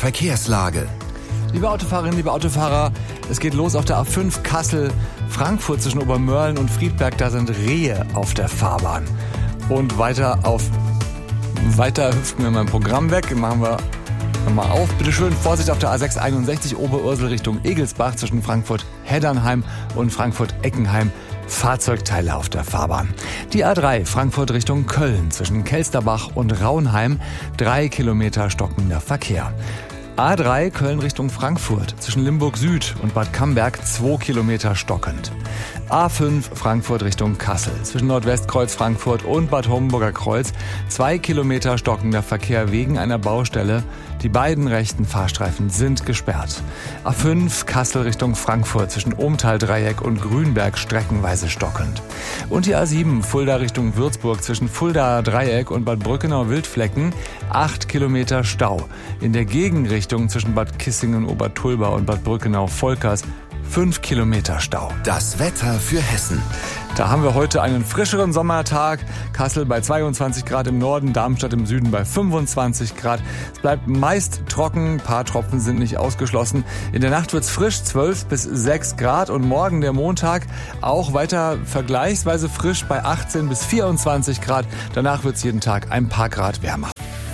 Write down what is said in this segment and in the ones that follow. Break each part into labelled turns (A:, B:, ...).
A: Verkehrslage.
B: Liebe Autofahrerinnen, liebe Autofahrer, es geht los auf der A5 Kassel-Frankfurt zwischen Obermörlen und Friedberg. Da sind Rehe auf der Fahrbahn. Und weiter hüpft mir mein Programm weg. Machen wir nochmal auf. Bitte schön Vorsicht auf der A6 61 Oberursel Richtung Egelsbach zwischen Frankfurt-Heddernheim und Frankfurt-Eckenheim. Fahrzeugteile auf der Fahrbahn. Die A3 Frankfurt Richtung Köln zwischen Kelsterbach und Raunheim. 3 Kilometer stockender Verkehr. A3 Köln Richtung Frankfurt zwischen Limburg Süd und Bad Camberg 2 Kilometer stockend. A5 Frankfurt Richtung Kassel zwischen Nordwestkreuz Frankfurt und Bad Homburger Kreuz 2 Kilometer stockender Verkehr wegen einer Baustelle. Die beiden rechten Fahrstreifen sind gesperrt. A5 Kassel Richtung Frankfurt zwischen Ohmtal-Dreieck und Grünberg streckenweise stockend. Und die A7 Fulda Richtung Würzburg zwischen Fulda-Dreieck und Bad Brückenau-Wildflecken 8 Kilometer Stau. In der Gegenrichtung zwischen Bad Kissingen-Obertulba und Bad Brückenau-Volkers 5 Kilometer Stau.
A: Das Wetter für Hessen.
B: Da haben wir heute einen frischeren Sommertag. Kassel bei 22 Grad im Norden, Darmstadt im Süden bei 25 Grad. Es bleibt meist trocken, ein paar Tropfen sind nicht ausgeschlossen. In der Nacht wird's frisch, 12 bis 6 Grad. Und morgen, der Montag, auch weiter vergleichsweise frisch bei 18 bis 24 Grad. Danach wird's jeden Tag ein paar Grad wärmer.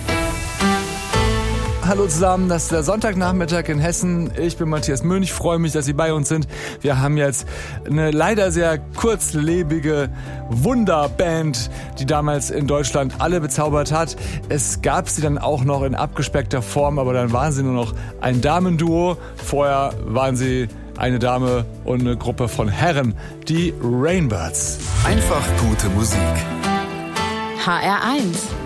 B: Hallo zusammen, das ist der Sonntagnachmittag in Hessen. Ich bin Matthias Münch, freue mich, dass Sie bei uns sind. Wir haben jetzt eine leider sehr kurzlebige Wunderband, die damals in Deutschland alle bezaubert hat. Es gab sie dann auch noch in abgespeckter Form, aber dann waren sie nur noch ein Damenduo. Vorher waren sie eine Dame und eine Gruppe von Herren, die Rainbirds.
A: Einfach gute Musik.
C: HR1